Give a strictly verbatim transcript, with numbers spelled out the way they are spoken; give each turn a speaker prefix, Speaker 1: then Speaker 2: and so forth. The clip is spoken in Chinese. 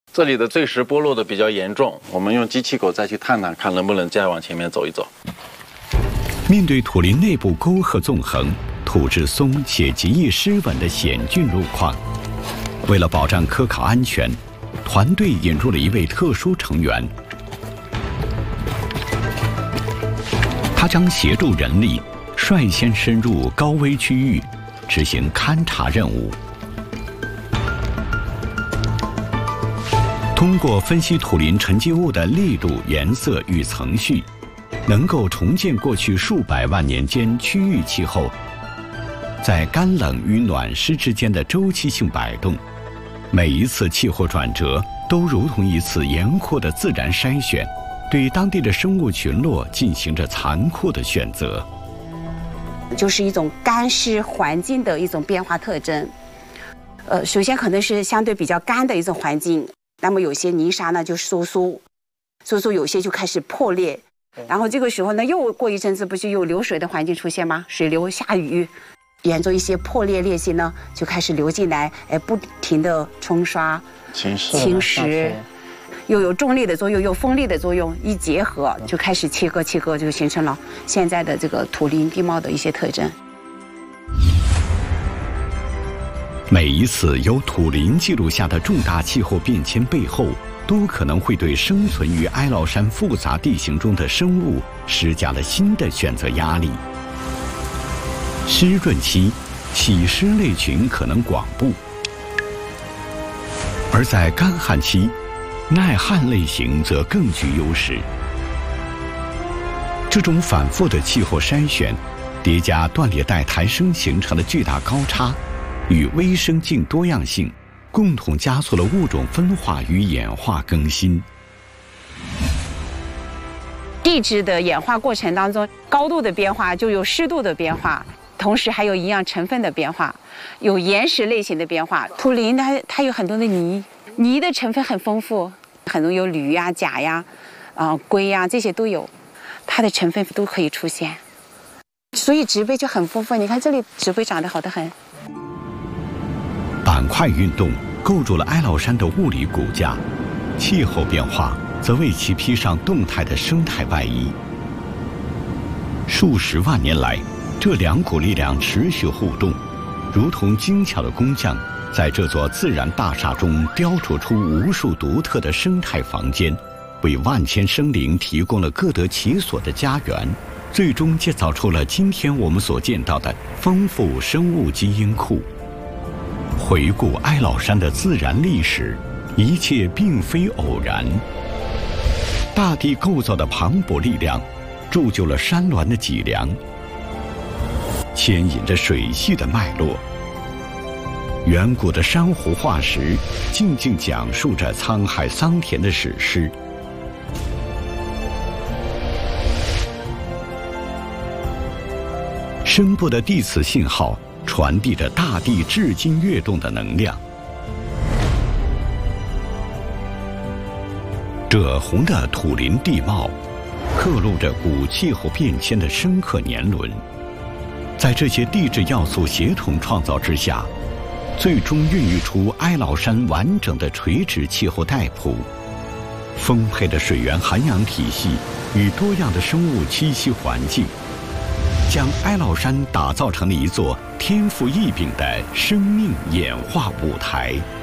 Speaker 1: 这里的坠石剥落的比较严重，我们用机器狗再去探探，看能不能再往前面走一走。
Speaker 2: 面对土林内部沟壑纵横、土质松且极易失稳的险峻路况，为了保障科考安全，团队引入了一位特殊成员，他将协助人力率先深入高危区域，执行勘察任务。通过分析土林沉积物的力度、颜色与层序，能够重建过去数百万年间区域气候在干冷与暖湿之间的周期性摆动。每一次气候转折都如同一次严酷的自然筛选，对当地的生物群落进行着残酷的选择。
Speaker 3: 就是一种干湿环境的一种变化特征。呃，首先可能是相对比较干的一种环境，那么有些泥沙呢就收缩，收缩有些就开始破裂，然后这个时候呢又过一阵子不就有流水的环境出现吗？水流下雨，沿着一些破裂裂隙呢就开始流进来，哎，不停的冲刷、
Speaker 1: 侵蚀、
Speaker 3: 侵蚀，又有重力的作用，又有风力的作用，一结合就开始切割切割，就形成了现在的这个土林地貌的一些特征。
Speaker 2: 每一次由土林记录下的重大气候变迁背后，都可能会对生存于哀牢山复杂地形中的生物施加了新的选择压力。湿润期，喜湿类群可能广布，而在干旱期，耐旱类型则更具优势。这种反复的气候筛选，叠加断裂带抬升形成的巨大高差，与微生境多样性，共同加速了物种分化与演化更新。
Speaker 3: 地质的演化过程当中，高度的变化就有湿度的变化，同时还有营养成分的变化，有岩石类型的变化。土林它它有很多的泥，泥的成分很丰富，很多有铝呀、钾呀、啊、呃、硅呀，这些都有，它的成分都可以出现，所以植被就很丰富。你看这里植被长得好得很。
Speaker 2: 板块运动构筑了哀牢山的物理骨架，气候变化则为其披上动态的生态外衣。数十万年来，这两股力量持续互动，如同精巧的工匠，在这座自然大厦中雕琢出无数独特的生态房间，为万千生灵提供了各得其所的家园，最终建造出了今天我们所见到的丰富生物基因库。回顾哀牢山的自然历史，一切并非偶然。大地构造的磅礴力量，铸就了山峦的脊梁，牵引着水系的脉络。远古的珊瑚化石，静静讲述着沧海桑田的史诗。声波的地磁信号，传递着大地至今跃动的能量。赭红的土林地貌，刻录着古气候变迁的深刻年轮。在这些地质要素协同创造之下，最终孕育出哀牢山完整的垂直气候带谱。丰沛的水源涵养体系与多样的生物栖息环境，将哀牢山打造成了一座天赋异禀的生命演化舞台。